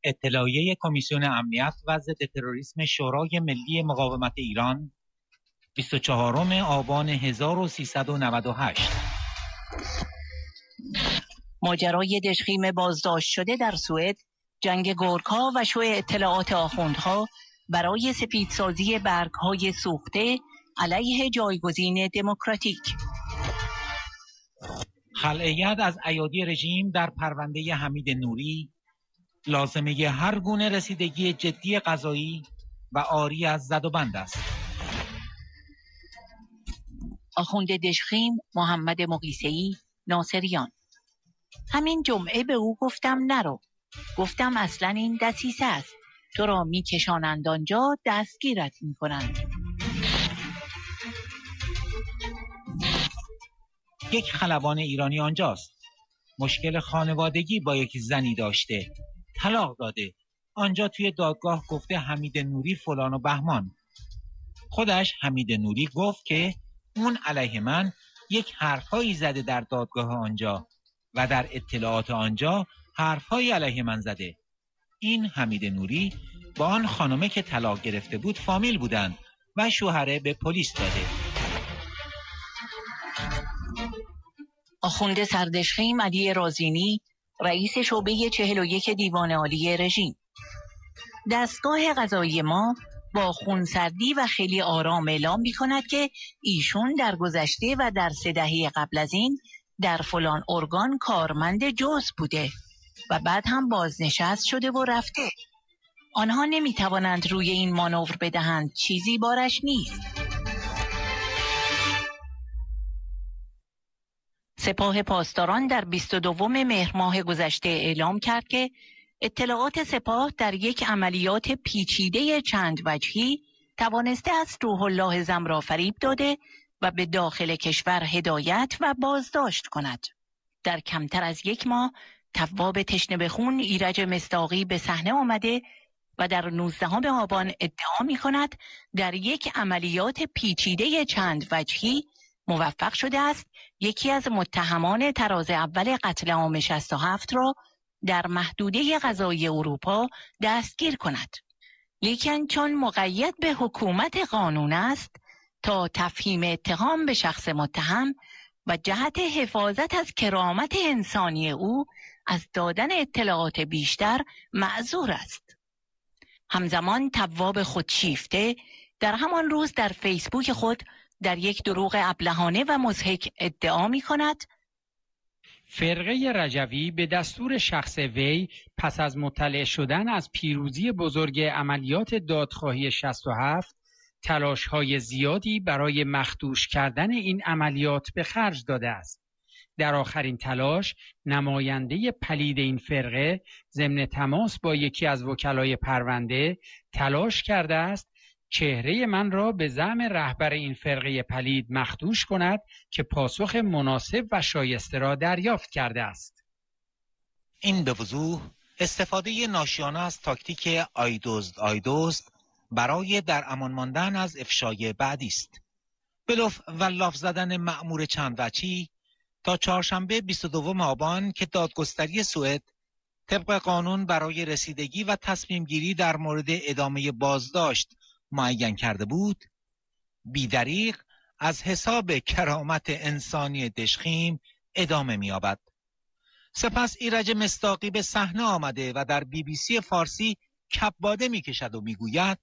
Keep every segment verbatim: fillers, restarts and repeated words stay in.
اطلاعیه کمیسیون امنیت و ضد تروریسم شورای ملی مقاومت ایران بیست و چهارم آبان هزار و سیصد و نود و هشت. ماجرای دژخیم بازداشت شده در سوئد، جنگ گورکا و شوع اطلاعات آخوندها برای سفیدسازی برگ‌های سوخته علیه جایگزین دموکراتیک. خلع ید از ایادی رژیم در پرونده حمید نوری، لازمه هر گونه رسیدگی جدی قضایی و عاری از زد و بند است. آخوند دژخیم محمد مقیسه‌ای، ناصریان: همین جمعه به او گفتم نرو. گفتم اصلا این دسیسه است. تو را میکشانند آنجا، دستگیرت میکنند. یک خلبان ایرانی آنجاست. مشکل خانوادگی با یک زنی داشته. طلاق داده. آنجا توی دادگاه گفته حمید نوری فلان و بهمان. خودش حمید نوری گفت که اون علیه من یک حرفایی زده در دادگاه آنجا و در اطلاعات آنجا حرفایی علیه من زده. این حمید نوری با آن خانمه که طلاق گرفته بود فامیل بودند و شوهره به پلیس داده. آخوند سردژخیم علی رازینی، رئیس شعبه چهل و یک دیوان عالی رژیم: دستگاه قضایی ما با خونسردی و خیلی آرام اعلام می کند که ایشون در گذشته و در سه دهه قبل از این در فلان ارگان کارمند جز بوده و بعد هم بازنشست شده و رفته. آنها نمی توانند روی این مانور بدهند، چیزی بارش نیست. سپاه پاسداران در بیست و دوم مهر ماه گذشته اعلام کرد که اطلاعات سپاه در یک عملیات پیچیده چند وجهی توانسته است روح الله زم را فریب داده و به داخل کشور هدایت و بازداشت کند. در کمتر از یک ماه تواب تشنه به خون ایرج مصداقی به صحنه آمده و در نوزدهم آبان ادعا می کند در یک عملیات پیچیده چند وجهی موفق شده است یکی از متهمان تراز اول قتل عام شصت و هفت را در محدوده قضایی اروپا دستگیر کند. لیکن چون مقید به حکومت قانون است، تا تفهیم اتهام به شخص متهم و جهت حفاظت از کرامت انسانی او از دادن اطلاعات بیشتر معذور است. همزمان تواب خودشیفته در همان روز در فیسبوک خود در یک دروغ ابلهانه و مضحک ادعا می کند فرقه رجوی به دستور شخص وی پس از مطلع شدن از پیروزی بزرگ عملیات دادخواهی شصت و هفت تلاش‌های زیادی برای مخدوش کردن این عملیات به خرج داده است. در آخرین تلاش نماینده پلید این فرقه ضمن تماس با یکی از وکلای پرونده تلاش کرده است چهره من را به زعم رهبر این فرقه پلید مخدوش کند که پاسخ مناسب و شایسته را دریافت کرده است. این به وضوح استفاده ناشیانه از تاکتیک آیدزد آیدزد برای در امان ماندن از افشای بعدی است. بلوف و لاف زدن مأمور چند وجهی تا چهارشنبه بیست و دوم آبان که دادگستری سوئد طبق قانون برای رسیدگی و تصمیم گیری در مورد ادامه بازداشت معین کرده بود، بی‌دریغ از حساب کرامت انسانی دژخیم ادامه می‌یابد. سپس ایرج مصداقی به صحنه آمده و در بی بی سی فارسی کباده می‌کشد و می‌گوید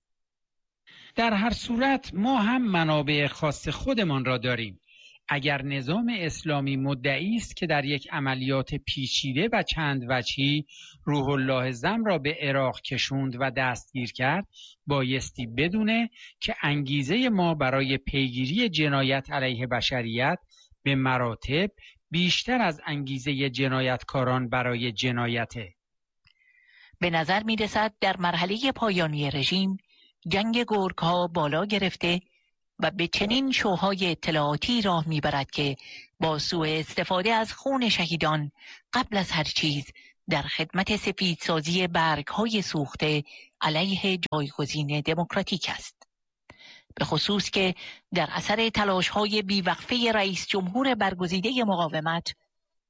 در هر صورت ما هم منابع خاص خودمان را داریم. اگر نظام اسلامی مدعی است که در یک عملیات پیچیده و چند وجهی روح الله زم را به عراق کشوند و دستگیر کرد، بایستی بدونه که انگیزه ما برای پیگیری جنایت علیه بشریت به مراتب بیشتر از انگیزه جنایتکاران برای جنایته. به نظر می رسد در مرحله پایانی رژیم جنگ گورک‌ها بالا گرفته و به چنین شوهای اطلاعاتی راه میبرد که با سوء استفاده از خون شهیدان قبل از هر چیز در خدمت سفیدسازی برگ‌های سوخته علیه جایگزین دموکراتیک است. به خصوص که در اثر تلاش‌های بیوقفه رئیس جمهور برگزیده مقاومت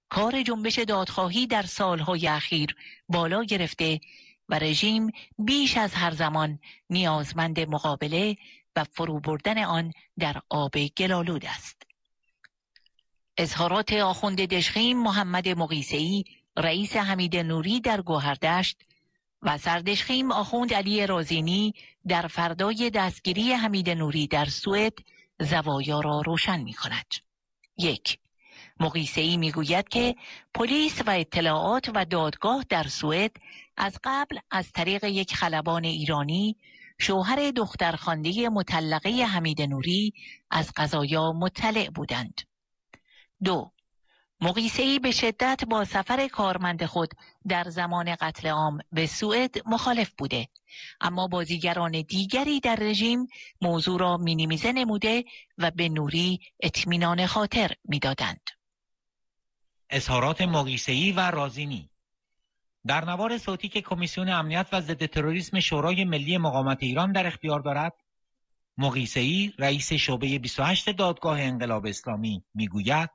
کار جنبش دادخواهی در سالهای اخیر بالا گرفته و رژیم بیش از هر زمان نیازمند مقابله و فرو بردن آن در آب گلالود است. اظهارات آخوند دژخیم محمد مقیسه‌ای رئیس حمید نوری در گوهردشت و سردژخیم آخوند علی رازینی در فردای دستگیری حمید نوری در سوئد زوایا را روشن می کند. یک، مقیسه‌ای می گوید که پلیس و اطلاعات و دادگاه در سوئد از قبل از طریق یک خلبان ایرانی شوهر دخترخوانده مطلقه حمید نوری از قضایا مطلع بودند. دو، مقیسه‌ای به شدت با سفر کارمند خود در زمان قتل عام به سوئد مخالف بوده، اما بازیگران دیگری در رژیم موضوع را مینیمیزه نموده و به نوری اطمینان خاطر می‌دادند. اظهارات مقیسه‌ای و رازینی در نوار صوتی که کمیسیون امنیت و ضد تروریسم شورای ملی مقاومت ایران در اختیار دارد، مقیسه‌ای رئیس شعبه بیست و هشت دادگاه انقلاب اسلامی میگوید: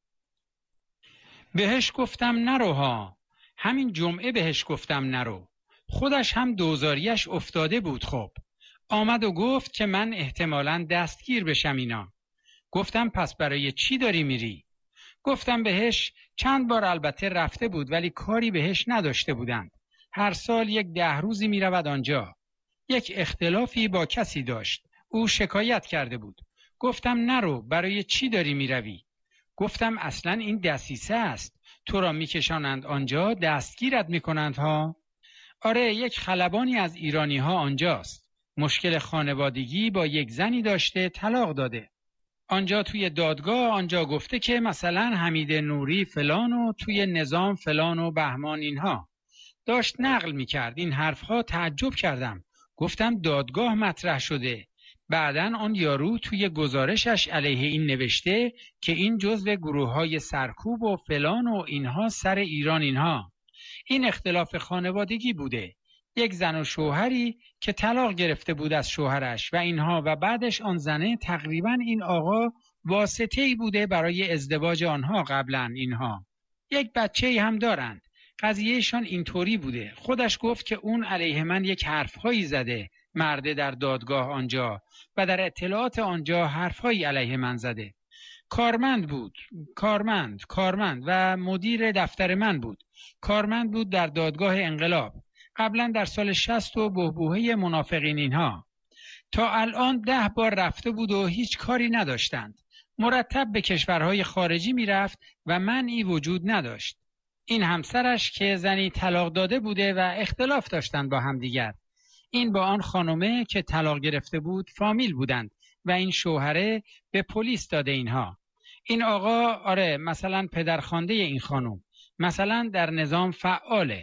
بهش گفتم نرو ها، همین جمعه بهش گفتم نرو، خودش هم دوزاریش افتاده بود. خب آمد و گفت که من احتمالاً دستگیر بشم اینا. گفتم پس برای چی داری میری؟ گفتم بهش چند بار البته رفته بود ولی کاری بهش نداشته بودند. هر سال یک ده روزی میرود آنجا. یک اختلافی با کسی داشت. او شکایت کرده بود. گفتم نرو، برای چی داری میروی؟ گفتم اصلا این دسیسه است. تو را میکشانند آنجا، دستگیرت میکنند ها. آره، یک خلبانی از ایرانی ها آنجاست. مشکل خانوادگی با یک زنی داشته، طلاق داده. آنجا توی دادگاه آنجا گفته که مثلا حمید نوری فلان و توی نظام فلان و بهمان اینها. داشت نقل میکرد این حرفها. تعجب کردم. گفتم دادگاه مطرح شده. بعدن آن یارو توی گزارشش علیه این نوشته که این جزو گروه‌های سرکوب و فلان و اینها سر ایران اینها. این اختلاف خانوادگی بوده. یک زن و شوهری که طلاق گرفته بود از شوهرش و اینها و بعدش آن زنه تقریبا این آقا واسطه‌ای بوده برای ازدواج آنها قبلا اینها. یک بچه‌ای هم دارند. قضیهشان اینطوری بوده. خودش گفت که اون علیه من یک حرفهایی زده، مرده در دادگاه آنجا، و در اطلاعات آنجا حرفهایی علیه من زده. کارمند بود، کارمند، کارمند و مدیر دفتر من بود. کارمند بود در دادگاه انقلاب. قبلا در سال شصت و بحبوحه منافقین اینها. تا الان ده بار رفته بود و هیچ کاری نداشتند. مرتب به کشورهای خارجی میرفت و منعی وجود نداشت. این همسرش که زنی طلاق داده بوده و اختلاف داشتند با همدیگر. این با آن خانومه که طلاق گرفته بود فامیل بودند و این شوهره به پلیس داده اینها. این آقا آره مثلا پدرخوانده این خانوم مثلا در نظام فعاله.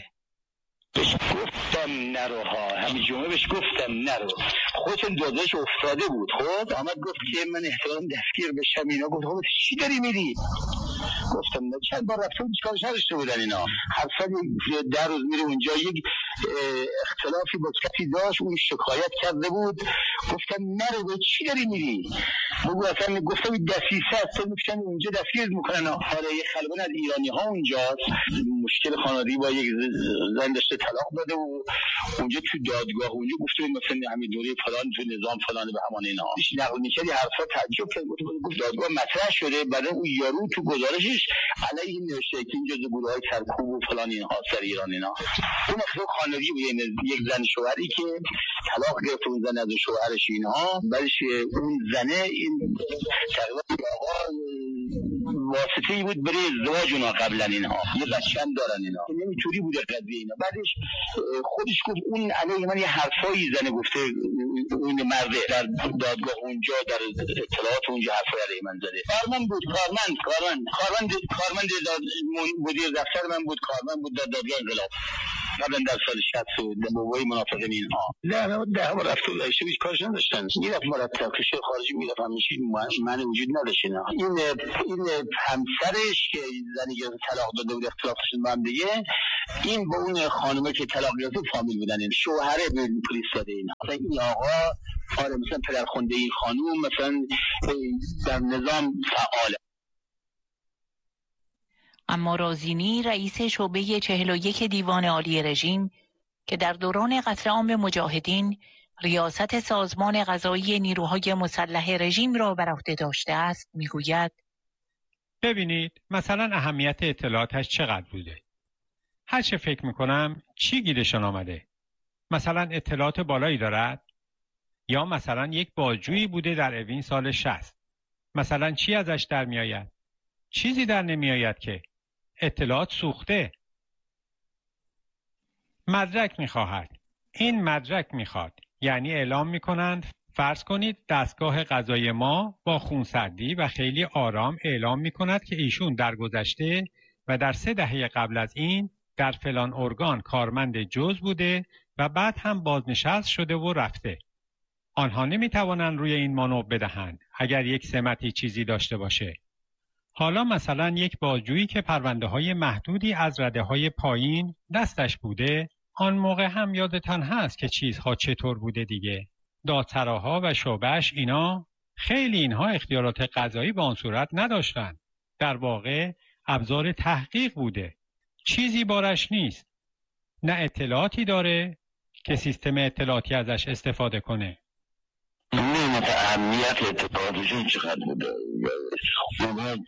بهش گفتم نرو ها، همین جمعه بهش گفتم نرو. خودشون دادش افتاده بود. خب آمد گفت که من احتمالاً دستگیر بشم اینا. گفت خب چی داری میری؟ گفتم نه، چند بار رفتم چیکارش نداشته بودن اینا. هر سال ده روز میره اونجا. یک اختلافی با کسی داشت، اون شکایت کرده بود. گفتم نرو، به چی داری میری؟ بگو اصلا. گفتم دسیسه است، میشن اونجا دستگیر میکنن. حالا یه خلبان از ایرانی ها اونجاست. مشکل خانوادگی با یک زن داشته، طلاق داده و اونجا تو دادگاه اونجا گفته مثلا حمید نوری فلان تو نظام فلان به همان اینا. نقل میکردی حرفا، تعجب کرد. گفت دادگاه مطرح شده، بعد اون یارو تو گزارشش علیه این نوشته که این جزء گروه‌های سرکوب و فلان اینها سر ایران اینا. اون اصلا خانوادگی بود، یک زن شوهری که طلاق گرفت اون زن از شوهرش اینها. بعدش اون زنه این تقریبا آقا واسطه‌ای بود برای ازدواج اونا قبلا اینها. یه بچه هم دارن اینا. نمیتونی بوده قضیه اینا. بعدش خودش گفت اون علیه من یه حرفایی زنه گفته، اون مرده در دادگاه اونجا در اطلاعات اونجا حرفای علیه من زده. کارمند بود، کارمند کارمند کارمند کارمند مدیر دفتر من بود، کارمند بود در دادگاه انقلاب. قبلا در سال شصت و بابای منافقین اینها. نه نه ده بار رفت و داشته هیچ کارش نداشتن. میرفت مرتب کشور خارجی میرفت، همیشه من وجود نداشت اینا. این این همسرش که زنی که طلاق داده بود اختلاف داشتن با هم دیگه، این با اون خانومه که طلاق گرفته فامیل بودن. این شوهره به پلیس داده اینا. مثلا این آقا آره مثلا پدرخوانده این خانوم مثلا در نظام فعاله. اما رازینی رئیس شعبه چهل و یک دیوان عالی رژیم که در دوران قتل عام مجاهدین ریاست سازمان قضایی نیروهای مسلح رژیم را بر عهده داشته است میگوید: ببینید مثلا اهمیت اطلاعاتش چقدر بوده. هر چه فکر میکنم چی گیرشان آمده؟ مثلا اطلاعات بالایی دارد؟ یا مثلا یک بازجویی بوده در اوین سال شصت. مثلا چی ازش در میآید؟ چیزی در نمیآید که اطلاعات سوخته. مدرک میخواهد. این مدرک میخواد. یعنی اعلام میکنند فرض کنید دستگاه قضایی ما با خونسردی و خیلی آرام اعلام میکند که ایشون در گذشته و در سه دهه قبل از این در فلان ارگان کارمند جز بوده و بعد هم بازنشست شده و رفته. آنها نمیتوانند روی این مانور بدهند اگر یک سمتی چیزی داشته باشه. حالا مثلا یک بازجویی که پرونده های محدودی از رده های پایین دستش بوده، آن موقع هم یادتان هست که چیزها چطور بوده دیگه. دادسراها و شعبه‌اش اینا خیلی اینها اختیارات قضایی به آن صورت نداشتند. در واقع ابزار تحقیق بوده. چیزی بارش نیست. نه اطلاعاتی داره که سیستم اطلاعاتی ازش استفاده کنه. نه اهمیت اطلاعاتشون چقدر بوده. اونا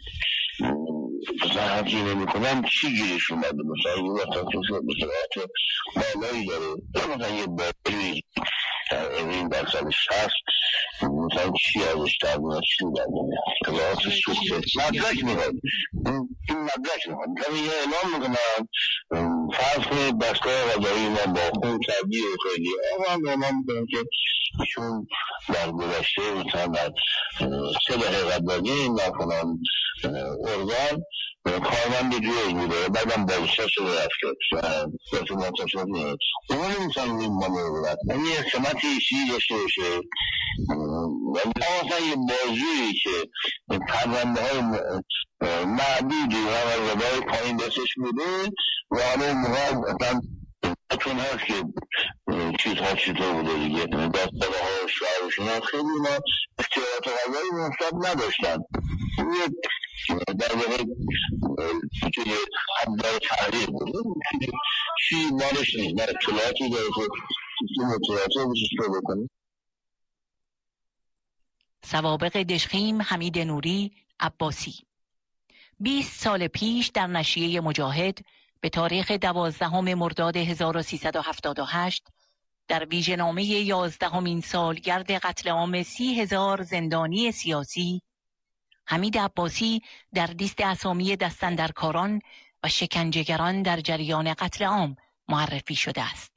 مثلا همچین نمی کنم چی گیرش اومده؟ مثلا یه وقتا توش اطلاعات بالایی داره. مثلا یه بازجویی در اوین در سال شصت مثلا چی ازش در میاد؟ چی در میاد؟ اطلاعات سوخته مدرک میخواد. این مدرک میخواد. مثلا یه اعلام میکنم فرض کنید دستگاه قضایی ما با خون کردی و خیلی آقا هم اعلام میکنم که ایشون در گذشته مثلا در سه دهه قبل از این در فلان ارگان کارمند جز بوده، بعدم بازنشسته شده رفته وقتی منتشر میاد. اون نمیتونن این مانور برد. یعنی یک سمتی چیزی داشته باشه. ولی مثلا یه بازجویی که پرونده های معدودی و رده های پایین دستش بوده و همه موقع مثلا چون هست که چیزها چطور بوده دیگه دستگاه ها و شعرشون خیلی اینا اختیارات قضایی منصب نداشتن. در واقع توی حد داره تحریر بوده چی مالش نیست. نه اطلاعاتی داره که سیستم اطلاعاتی رو بشش رو بکنه. سوابق دژخیم حمید نوری عباسی. بیست سال پیش در نشریه مجاهد به تاریخ دوازدهم مرداد هزار و سیصد و هفتاد و هشت در ویژه‌نامه یازدهمین سالگرد قتل عام سی هزار زندانی سیاسی، حمید عباسی در لیست اسامی دستاندرکاران و شکنجهگران در جریان قتل عام معرفی شده است.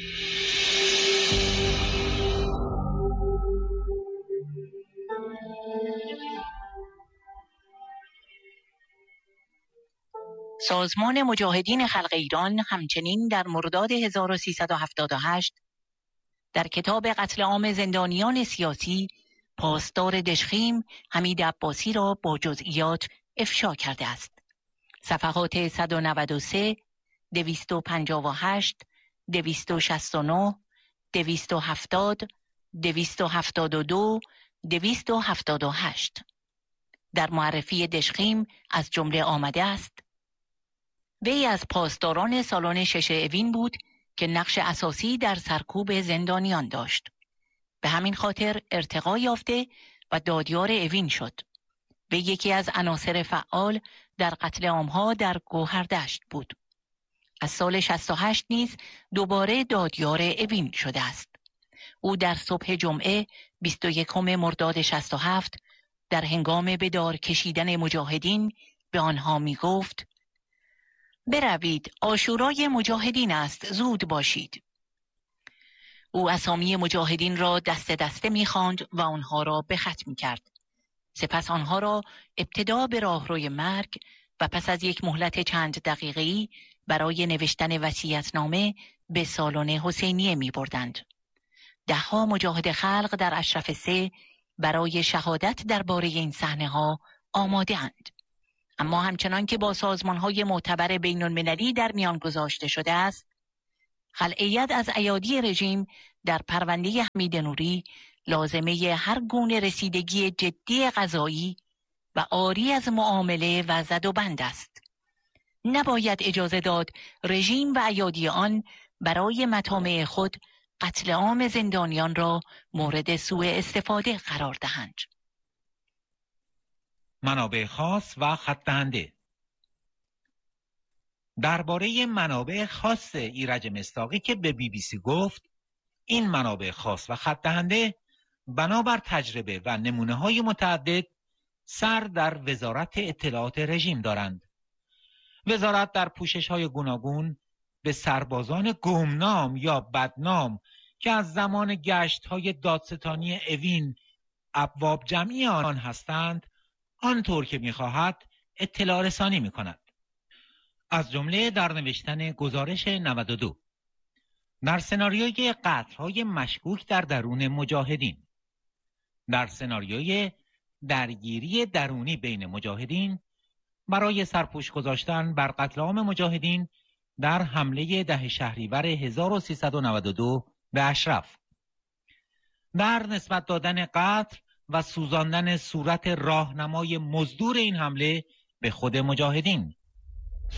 سازمان مجاهدین خلق ایران همچنین در مرداد هزار و سیصد و هفتاد و هشت در کتاب قتل عام زندانیان سیاسی پاسدار دژخیم حمید عباسی را با جزئیات افشا کرده است. صفحات صد و نود و سه، دویست و پنجاه و هشت، دویست و شصت و نه، دویست و هفتاد، دویست و هفتاد و دو، دویست و هفتاد و هشت. در معرفی دژخیم از جمله آمده است: وی از پاسداران سالن شش اوین بود که نقش اساسی در سرکوب زندانیان داشت. به همین خاطر ارتقا یافته و دادیار اوین شد. وی یکی از عناصر فعال در قتل عامها در گوهردشت بود. از سال شصت و هشت نیز دوباره دادیار اوین شده است. او در صبح جمعه بیست و یکم مرداد شصت و هفت در هنگام به دار کشیدن مجاهدین به آنها می گفت: بروید، عاشورای مجاهدین است، زود باشید. او اسامی مجاهدین را دسته دسته می خواند و آنها را به خط می کرد. سپس آنها را ابتدا به راهروی مرگ و پس از یک مهلت چند دقیقه‌ای برای نوشتن وصیت‌نامه به سالن حسینیه می بردند. دهها مجاهد خلق در اشرف سه برای شهادت درباره این صحنه‌ها آماده اند. اما همچنان که با سازمان‌های معتبر بین‌المللی در میان گذاشته شده است، خلعیت از ایادی رژیم در پرونده حمید نوری لازمه هر گونه رسیدگی جدی قضایی و عاری از معامله و زد و بند است. نباید اجازه داد رژیم و ایادی آن برای مطامع خود قتل عام زندانیان را مورد سوء استفاده قرار دهند. منابع خاص و خط دهنده. درباره منابع خاص ایرج مصداقی که به بی بی سی گفت، این منابع خاص و خط دهنده بنابر تجربه و نمونه‌های متعدد سر در وزارت اطلاعات رژیم دارند. وزارت در پوشش‌های گوناگون به سربازان گمنام یا بدنام که از زمان گشت‌های دادستانی اوین ابواب جمعی آن هستند، آنطور که می‌خواهد اطلاع رسانی می‌کند. از جمله در نوشتن گزارش نود و دو در سناریوی قتل‌های مشکوک در درون مجاهدین، در سناریوی درگیری درونی بین مجاهدین برای سرپوش گذاشتن بر قتل عام مجاهدین در حمله ده شهریور هزار و سیصد و نود و دو به اشرف، در نسبت دادن قتل و سوزاندن صورت راهنمای مزدور این حمله به خود مجاهدین